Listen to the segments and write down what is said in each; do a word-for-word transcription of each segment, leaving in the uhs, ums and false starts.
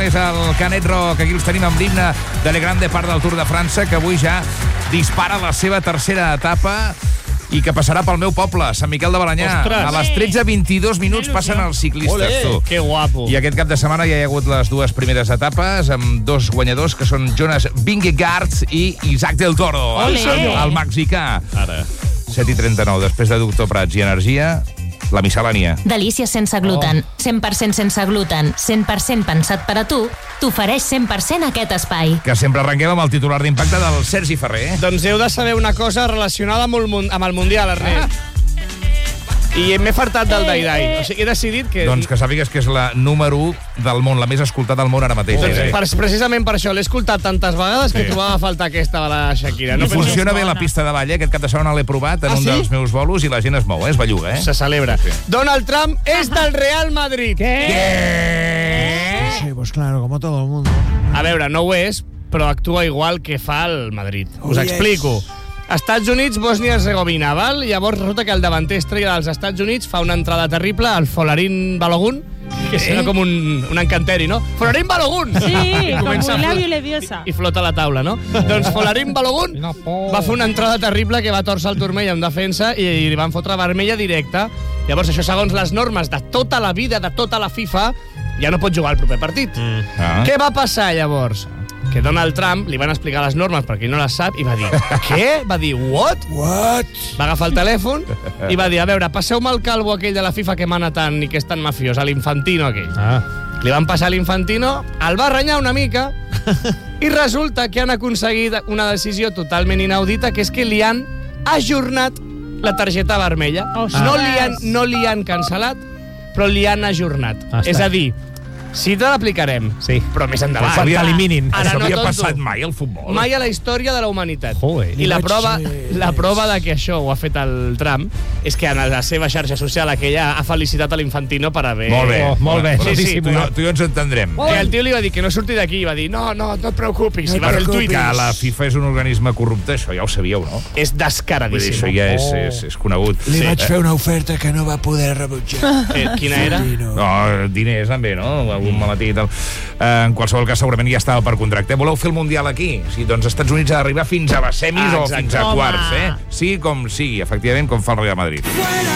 és el Canet Rock. Aquí els tenim amb l'himne de la grande part del Tour de França, que avui ja dispara la seva tercera etapa i que passarà pel meu poble, Sant Miquel de Balenyà. Ostres. A les tretze vint-i-dos minuts passen els ciclistes. Tu. Que guapo. I aquest cap de setmana ja hi ha hagut les dues primeres etapes amb dos guanyadors, que són Jonas Vingegaard i Isaac del Toro. Olé. El, el mexicà. Ara. set i trenta-nou, després de Doctor Prats i Energia, la miscel·lània. Delícies sense gluten, cent per cent sense gluten, cent per cent pensat per a tu, t'ofereix cent per cent aquest espai. Que sempre arrenquem amb el titular d'impacte del Sergi Ferrer. Doncs heu de saber una cosa relacionada amb el, mun- amb el Mundial, Ernest. Ah. I m'he fartat del Dai-Dai. O sigui, he decidit que... Doncs que sàpigues que és la número u del món, la més escoltada del món ara mateix. Doncs, eh? per, precisament per això l'he escoltat tantes vegades que Sí. trobava a faltar aquesta de la Shakira. I No funciona bé la pista de ball, eh? Aquest cap de setmana l'he provat en Ah, un sí? dels meus bolos i la gent es mou, eh? Es belluga, eh? Se celebra. Sí. Donald Trump és del Real Madrid. Què? Sí, pues claro, como todo el mundo. A veure, no ho és, però actua igual que fa el Madrid. Oh, Us yes. explico. Estats Units, Bòsnia-Herzegovina, val? Llavors resulta que el davanter estrella dels Estats Units fa una entrada terrible al Folarín Balogun, que sembla com un, un encanteri, no? Folarín Balogun! Sí, I com comença a un flot- labio leviosa. I flota la taula, no? Doncs Folarín Balogun va fer una entrada terrible que va torçar el turmell en defensa i, i li van fotre vermella directa. Llavors, això segons les normes de tota la vida, de tota la FIFA, ja no pot jugar al proper partit. Mm. Ah. Què va passar, llavors? Que Donald Trump li van explicar les normes perquè no les sap i va dir, què? Va dir, what? What? Va agafar el telèfon i va dir, a veure, passeu-me el calvo aquell de la FIFA que mana tant i que és tan mafiós, a l'Infantino aquell. Ah. Li van passar l'Infantino, el va renyar una mica i resulta que han aconseguit una decisió totalment inaudita, que és que li han ajornat la targeta vermella. Ostres. No li han, no li han cancel·lat, però li han ajornat. Ah, està. És a dir, sí te l'aplicarem, Sí. però més endavant. Quan t'eliminin. Ara Això no havia tonto. passat mai al futbol. Mai a la història de la humanitat. Joder. I la Vaig prova, ser- la prova de que això ho ha fet el Trump és que en la seva xarxa social aquella ha felicitat a l'Infantino per haver... Molt bé. Oh, molt bé. Bueno, Sí, sí, tu, i jo- tu i jo ens entendrem. I el tio li va dir que no surti d'aquí, i va dir, no, no, no et preocupis, i va fer el tuit. Que la FIFA és un organisme corrupte, això ja ho sabíeu, no? És Vull dir, descaradíssim. això ja és, és, és conegut. Li Sí. vaig fer una oferta que no va poder rebutjar. Eh, quina era? Sí, no. No, diners també, no? Algun maletí i tal. Eh, en qualsevol cas, segurament ja estava per contracte. Voleu fer el Mundial aquí? Sí, doncs els Estats Units ha d'arribar fins a les semis Ah, o exacte. fins a Home. quarts, eh? Sí, com sigui, efectivament, com fa el Real Madrid.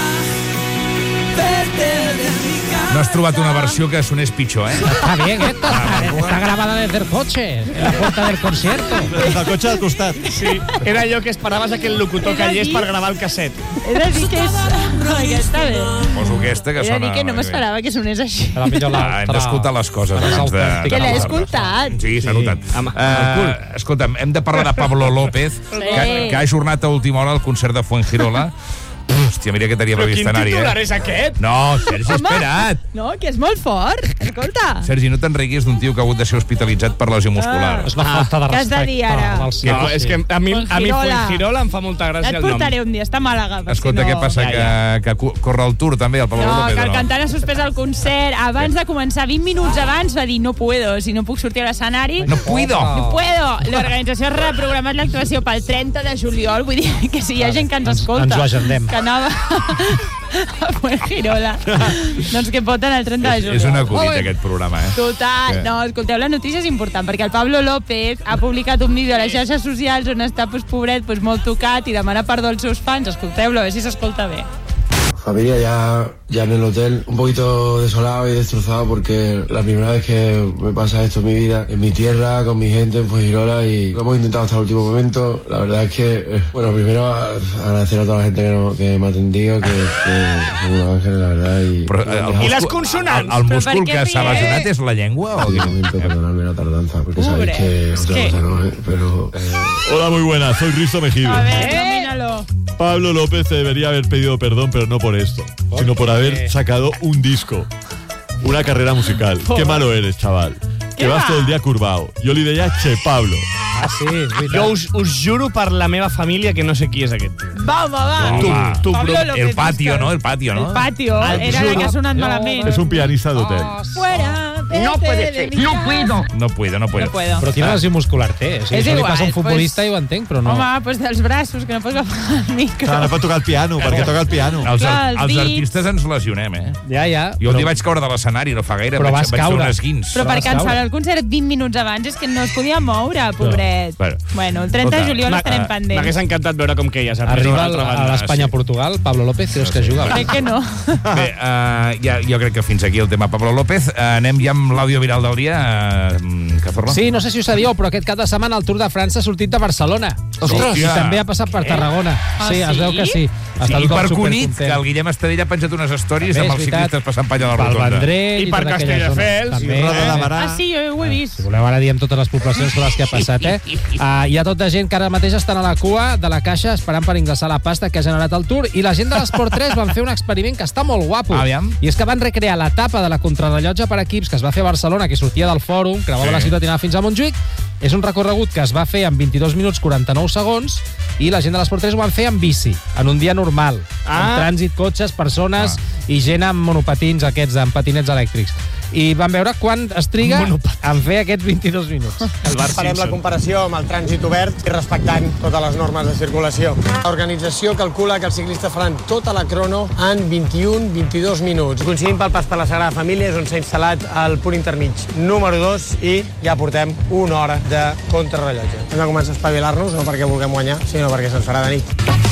No has trobat una versió que sonés pitjor, eh? Está bien esta. Está grabada desde el coche, en la puerta del concierto. Des del cotxe del costat. Sí, era allò que esperaves a que el locutor Era callés dir- per gravar el casset. He de dir que és... Aquesta bé. Poso aquesta, que He de sona... dir que no molt bé. m'esperava que sonés així. Serà millor Ah, hem d'escoltar les coses Les abans de... autèntiques. Que l'he de- escoltat. Sí, s'ha notat. Amb- amb Uh, escolta'm, hem de parlar de Pablo López, que, que ha ajornat a última hora el concert de Fuengirola. Hòstia, mira que tenia Però previst quin anar-hi, titular eh? és aquest? No, Sergi, espera't. No, que és molt fort. Escolta. Sergi, no te'n riguis d'un tio que ha hagut de ser hospitalitzat per lesió muscular. És una falta de Què has de respecte. dir ara? al No, circuit. és que a mi, a mi Fuengirola. Fuengirola em fa molta gràcia Et el nom. portaré un dia, està a Màlaga. per Escolta, si no... què passa? Ja, Que, que cu- corre el Tour també, el Pablo No, López, que el o no? cantant ha suspès el concert. Abans de començar, vint minuts abans, va dir no puedo, si no puc sortir a l'escenari. No puedo. No puedo. L'organització ha reprogramat l'actuació pel trenta de juliol. Vull dir que si hi ha gent que ens Ens- escolta... ens ho agendem. Que anava a Fuengirola. Doncs que pot anar el trenta de És, juliol. és un acudit, Ui. aquest programa, eh? Total. Què? No, escolteu, la notícia és important, perquè el Pablo López ha publicat un vídeo a les xarxes socials on està, pues, pobret, pues, molt tocat i demana perdó als seus fans. Escolteu-lo, a veure si s'escolta bé. Familia, ya, ya en el hotel, un poquito desolado y destrozado porque la primera vez que me pasa esto en mi vida, en mi tierra, con mi gente, en Fuengirola, y lo hemos intentado hasta el último momento. La verdad es que, eh, bueno, primero a- agradecer a toda la gente que, no, que me ha atendido, que, que son unos ángeles, la verdad. Y, Però, eh, el I les múscul- consonants? El, el Però múscul per què que s'ha ries? lesionat és la llengua? O Un què? momento, perdonadme la tardanza, porque Pobre, sabéis que es otra que- cosa no, ¿eh? Pero... eh, Hola, muy buenas. Soy Risto Mejide. A ver, domínalo. Pablo López debería haber pedido perdón, pero no por esto, sino por haber sacado un disco, una carrera musical. Qué malo eres, chaval. Que Què vas va? todo el día curvado. Yo li deia Che Pablo. Ah, sí, és veritat. Jo us, us juro per la meva família que no sé qui és aquest tio. Va, home, va. Home. Tu, tu, Pablo Bru- López El patio, Vizca. no? El patio, no? El patio, El era la que ha sonat juro. malament. Es un pianista de hotel. Fuera, No puede ser. No puedo. No puedo, no puedo. No puedo. Però quina lesió muscular té? O sigui, És això li igual, passa a un futbolista pues- i ho entenc, però no. Home, doncs dels braços, que no pots agafar el micro. Clar, no pot tocar el piano, perquè toca el piano. Els, Clar, els els dits. artistes ens lesionem, eh? Ja, ja. Jo un però- dia vaig caure de l'escenari, no fa gaire, Però vaig, vas vaig fer caure. un esguins. Però per vas cancel·lar caure. el concert vint minuts abans és que no es podia moure, pobret. Bueno. Bueno, el trenta de Escolta, juliol Ma- estarem eh, pendents. M'hagués encantat veure com queies. Arriba al- a l'Espanya-Portugal, Pablo López, creus que juga? Crec que no. Bé, uh, ja, jo crec que fins aquí el tema Pablo López. Uh, anem ja amb l'àudio viral del dia. Uh, Cazorla? Sí, no sé si ho sabíeu, però aquest cap de setmana el Tour de França ha sortit de Barcelona. Ostres! I també ha passat per Tarragona. Ah, Sí, es sí? veu que sí. Sí, Està I tothom per Cunit, supercontent. que el Guillem Estadella ha penjat unes stories També amb és els veritat. ciclistes passant palla a la Pel rotonda. Vendrell I per tota aquella Castelldefels, zona. i També, Roda de eh? Barà. Ah, sí, jo ho he vist. Si voleu, ara diem totes les poblacions per les que ha passat, eh? Uh, hi ha tota gent que ara mateix estan a la cua de la caixa esperant per ingressar la pasta que ha generat el Tour, i la gent de l'Esport tres van fer un experiment que està molt guapo. Aviam. I és que van recrear l'etapa de la contrarrellotge per equips que es va fer a Barcelona, que sortia del Fòrum, creuava Sí. la ciutat i anava fins a Montjuïc. És un recorregut que es va fer en vint-i-dos minuts quaranta-nou segons, i la gent de l'Esport tres ho van fer en bici, en un dia normal, Ah. amb trànsit, cotxes, persones Ah. i gent amb monopatins aquests, amb patinets elèctrics. I van veure quan es triga en fer aquests vint-i-dos minuts. El Bart Farem la Simpson. comparació amb el trànsit obert i respectant totes les normes de circulació. L'organització calcula que els ciclistes faran tota la crono en vint-i-un vint-i-dos minuts. Coincidim pel pas per la Sagrada Família, és on s'ha instal·lat el punt intermig número dos, i ja portem una hora de contrarrellotge. Hem de començar a espavilar-nos, no perquè vulguem guanyar, sinó perquè se'ns farà de nit.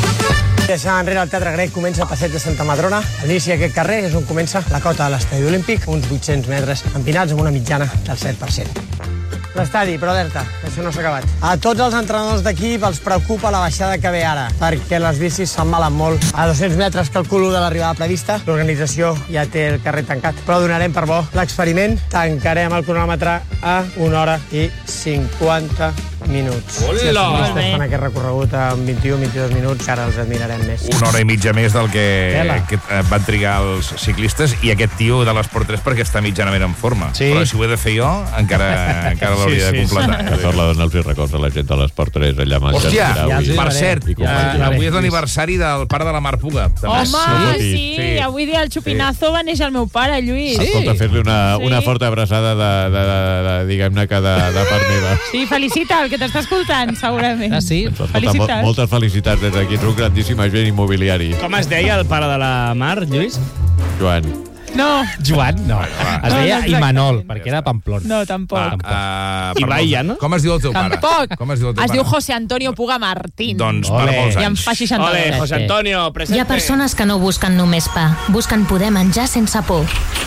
Deixant enrere el Teatre Grec comença el passeig de Santa Madrona. A l'inici d'aquest carrer és on comença la cota de l'estadi olímpic, uns vuit-cents metres empinats amb una mitjana del set per cent. L'estadi, però alerta, això no s'ha acabat. A tots els entrenadors d'equip els preocupa la baixada que ve ara, perquè les bicis s'emmalen molt. A dos-cents metres, calculo, de l'arribada prevista, l'organització ja té el carrer tancat. Però donarem per bo l'experiment. Tancarem el cronòmetre a una hora i cinquanta minuts. Si els ciclistes fan aquest recorregut en vint-i-un vint-i-dos minuts, ara els admirarem més. Una hora i mitja més del que, Tela. que eh, van trigar els ciclistes, i aquest tio de l'Esport tres perquè està mitjanament en forma. Sí. Però si ho he de fer jo, encara, encara l'hauria Sí, de sí, completar. Cazorla, dona'ls records a la gent de l'Esport tres, allà amb el Hòstia, Ja els hi per donaré. cert, I eh, companys. avui és l'aniversari del pare de la Mar Puga. També. Home, sí, sí, sí. avui dia el xupinazo va néixer el meu pare, Lluís. Sí. Escolta, fer-li una, Sí. una forta abraçada de, de, de, de diguem-ne, que de, de part meva. Sí, felicita el que t'està escoltant, segurament. Ah, sí? Escolta, mo Felicitats. moltes felicitats des d'aquí, ets un grandíssim agent immobiliari, Com es deia el pare de la Mar, Lluís? Joan. No, Joan, no. Es No, deia no, Imanol, perquè era Pamplona. no, tampoc. Uh, I Bahia, no? Com es diu el teu pare? Tampoc. Com es diu el teu Es pare? diu José Antonio Puga Martín. Doncs Ole. per molts I em anys. fa seixanta Ole, dos. José Antonio, presente. Hi ha persones que no busquen només pa, busquen poder menjar sense por.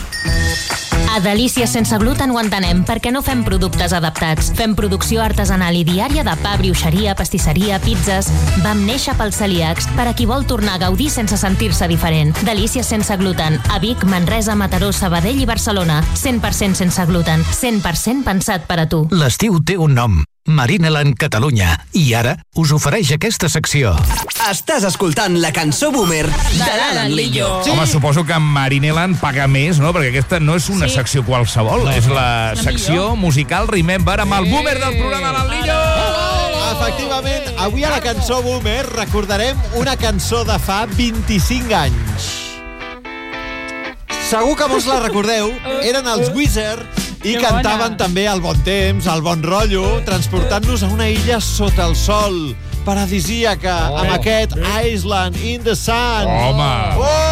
A Delícies sense gluten ho entenem, perquè no fem productes adaptats. Fem producció artesanal i diària de pa, brioixeria, pastisseria, pizzas. Vam néixer pels celíacs, per a qui vol tornar a gaudir sense sentir-se diferent. Delícies sense gluten. A Vic, Manresa, Mataró, Sabadell i Barcelona. cent per cent sense gluten. cent per cent pensat per a tu. L'estiu té un nom. Marineland Catalunya. I ara us ofereix aquesta secció. Estàs escoltant la cançó Boomer d'Alan Lillo. Sí. Home, suposo que Marineland paga més, no? Perquè aquesta no és una Sí. secció qualsevol, és la La secció musical Remember amb el boomer del programa Alan Lillo. Efectivament, avui a la cançó Boomer recordarem una cançó de fa vint-i-cinc anys. Segur que molts la recordeu, eren els Wizard i Que cantaven bona. també el bon temps, el bon rotllo, transportant-nos a una illa sota el sol, paradisíaca, amb aquest Island in the Sun. Home. Oh!